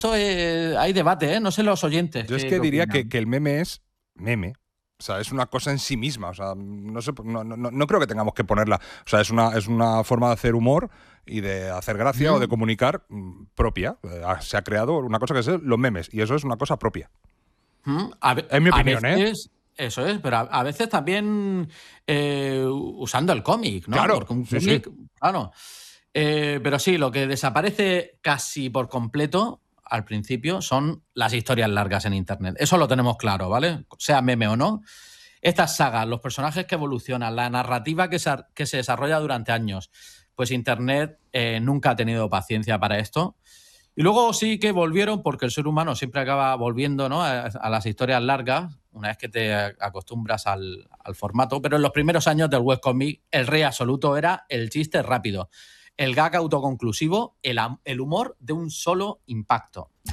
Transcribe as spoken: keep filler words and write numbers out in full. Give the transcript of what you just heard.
Esto es, hay debate, ¿eh? No sé los oyentes. Yo es que diría que, que el meme es meme. O sea, es una cosa en sí misma. O sea, no, sé, no, no, no creo que tengamos que ponerla. O sea, es una, es una forma de hacer humor y de hacer gracia mm. o de comunicar mm, propia. Se ha creado una cosa que es los memes y eso es una cosa propia. Mm. A ve- es mi opinión, veces, ¿eh? Eso es, pero a, a veces también eh, usando el cómic, ¿no? Claro, Porque un sí, cómic, sí. claro. Eh, pero sí, lo que desaparece casi por completo al principio son las historias largas en Internet. Eso lo tenemos claro, ¿vale? Sea meme o no. Estas sagas, los personajes que evolucionan, la narrativa que se, que se desarrolla durante años, pues Internet eh, nunca ha tenido paciencia para esto. Y luego sí que volvieron, porque el ser humano siempre acaba volviendo, ¿no?, a, a las historias largas, una vez que te acostumbras al, al formato. Pero en los primeros años del webcomic, el rey absoluto era el chiste rápido, el gag autoconclusivo, el, el humor de un solo impacto.